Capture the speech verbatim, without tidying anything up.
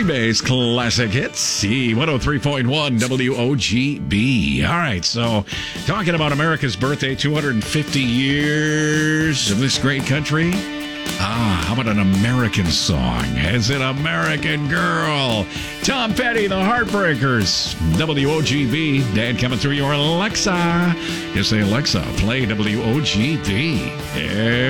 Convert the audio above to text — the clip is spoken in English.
Green Bay's classic hits, C one oh three point one W O G B. All right, so talking about America's birthday, two hundred fifty years of this great country. Ah, how about an American song? As an American Girl. Tom Petty, The Heartbreakers, W O G B. Dan coming through your Alexa. Just say, Alexa, play W O G B. Yeah.